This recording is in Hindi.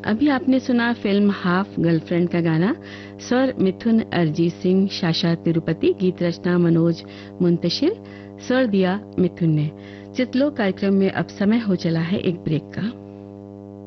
अभी आपने सुना फिल्म हाफ गर्लफ्रेंड का गाना। स्वर मिथुन अरिजीत सिंह, शाशा तिरुपति, गीत रचना मनोज मुंतशिर, स्वर दिया मिथुन ने। चित्रलोक कार्यक्रम में अब समय हो चला है एक ब्रेक का।